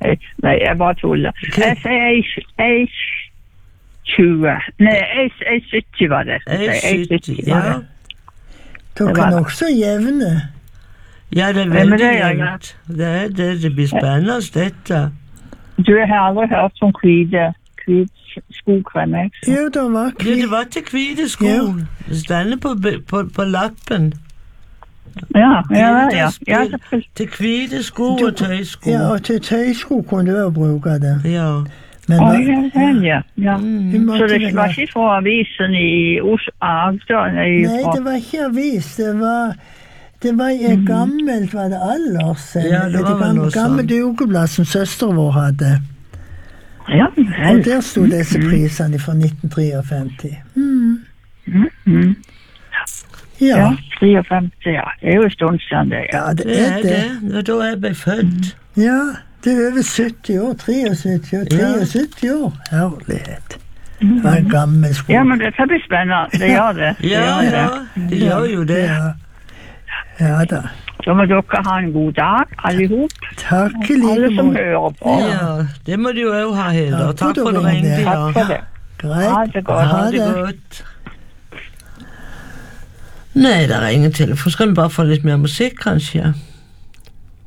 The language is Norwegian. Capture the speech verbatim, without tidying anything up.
Nei, jeg bare tuller. Jeg sier A tjue. Nei, A sytti var det. A sytti, ja. Dere er nok så jevne. Ja, det er veldig jevnt. Det er det. Det blir spennende, dette. Du har aldri hørt om hvite, hvit skokrem, ikke? Jo, det var hvit. Ja, det var til hvite sko. Det stender på, på, på lappen. Ja, ja, ja. ja. Til hvite sko og tøysko. Ja, og til tøysko kunne du også bruke det. Ja. Men Å, ja, ja, ja. Mm. Så det var ikke fra avisen i Agder? Nei, det var ikke avis. Det var... Det var et gammelt, var det Allers? Ja, det var vel noe sånn. Gammelt ukeblad som søster vår hadde. Ja, vel. Og der stod disse prisene fra nitten femtitre. Mm. Mm, mm. Ja. Ja, femtitre, ja. Det er jo en stund siden det. Ja, det Det er er det. det. Da jeg ble født. Ja, det er over sytti år, treogsytti år, treogsytti år. Herlighet. Det var en gammel sko. Ja, men dette blir spennende. Det gjør det. Det Ja, gjør ja, det. det gjør jo det. Ja, ja da. Så må dere ha en god dag, allihop. Takk i Alle like som måte. hører på. Ja, det må du jo også ha, Hilda. Takk Takk for for du du ringte, ringte. ja. Takk for det. Greit. Ha det godt. Ha Ha det det. godt. Nei, det er ingen telefon. Skal vi bare få litt mer musikk, kanskje?